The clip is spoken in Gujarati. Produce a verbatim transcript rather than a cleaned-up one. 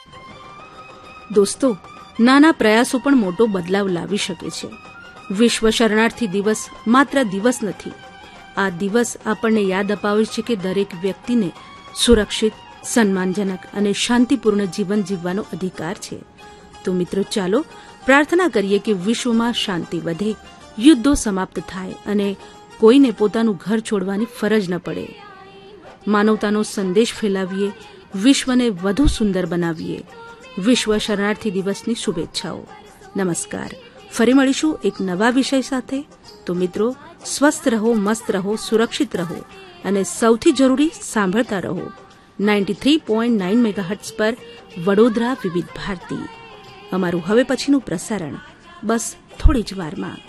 દોસ્તો, નાના પ્રયાસો પણ મોટો બદલાવ લાવી શકે છે. વિશ્વ શરણાર્થી દિવસ માત્ર દિવસ નથી. આ દિવસ આપણને યાદ અપાવે છે કે દરેક વ્યક્તિને સુરક્ષિત, સન્માનજનક અને શાંતિપૂર્ણ જીવન જીવવાનો અધિકાર છે. તો મિત્રો, ચાલો પ્રાર્થના કરીએ કે વિશ્વમાં શાંતિ વધે, યુદ્ધો સમાપ્ત થાય અને કોઈને પોતાનું ઘર છોડવાની ફરજ ન પડે. માનવતાનો સંદેશ ફેલાવીએ, વિશ્વને વધુ સુંદર બનાવીએ. વિશ્વ શરણાર્થી દિવસની શુભેચ્છાઓ. નમસ્કાર. ફરી મળીશું એક નવા વિષય સાથે. તો મિત્રો, સ્વસ્થ રહો, મસ્ત રહો, સુરક્ષિત રહો અને સૌથી જરૂરી સાંભળતા રહો ninety three point nine megahertz પર વડોદરા વિવિધ ભારતી. અમારું હવે પછીનું પ્રસારણ બસ થોડી જ વારમાં.